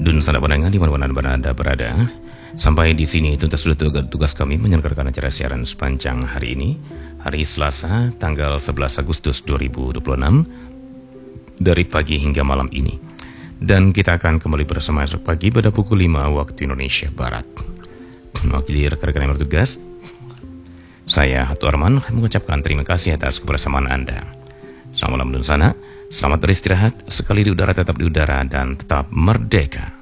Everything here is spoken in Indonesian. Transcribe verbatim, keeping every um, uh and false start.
Dun sana pendengar di mana-mana Anda berada. Sampai di sini tuntas sudah tugas kami menyelenggarakan acara siaran sepanjang hari ini, hari Selasa, tanggal sebelas Agustus dua ribu dua puluh enam, dari pagi hingga malam ini. Dan kita akan kembali bersama esok pagi pada pukul lima waktu Indonesia Barat. Mewakili rekan-rekan yang bertugas, saya Hatu Arman mengucapkan terima kasih atas kebersamaan Anda. Selamat malam Dun sana, selamat beristirahat, sekali di udara tetap di udara dan tetap merdeka.